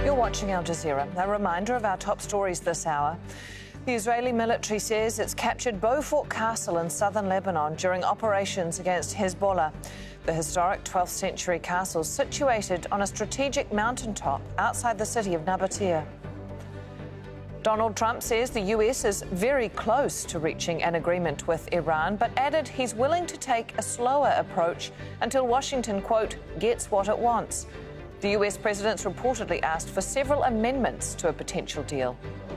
You're watching Al Jazeera. A reminder of our top stories this hour. The Israeli military says it's captured Beaufort Castle in southern Lebanon during operations against Hezbollah. The historic 12th century castle situated on a strategic mountaintop outside the city of Nabatea. Donald Trump says the US is very close to reaching an agreement with Iran, but added he's willing to take a slower approach until Washington, quote, gets what it wants. The US president's reportedly asked for several amendments to a potential deal.